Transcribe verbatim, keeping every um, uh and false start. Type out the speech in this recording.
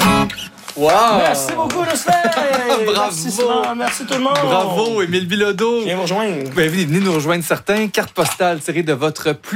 Wow! Merci beaucoup, Jocelyn! Bravo! Merci, Simon. Merci tout le monde! Bravo, Émile Bilodeau! Viens vous rejoindre. Ben, venez, venez nous rejoindre certains. Carte postale tirée de votre plus